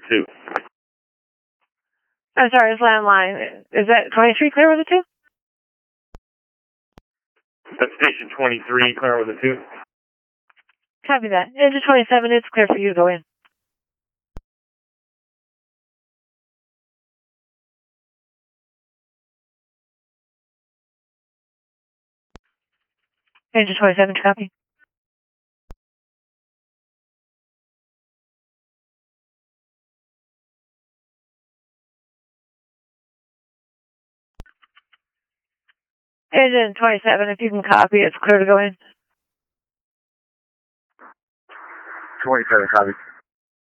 2. I'm sorry, it's landline. Is that 23 clear with a 2? That's station 23, clear with a 2. Copy that. Engine 27, it's clear for you to go in. Engine 27, copy. Engine 27, if you can copy, it's clear to go in. 27, copy.